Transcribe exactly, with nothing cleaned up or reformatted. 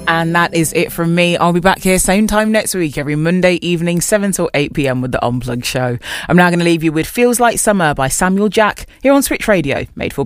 And that is it from me. I'll be back here same time next week, every Monday evening, seven till eight p.m. with the Unplugged show. I'm now going to leave you with Feels Like Summer by Samuel Jack here on Switch Radio, made for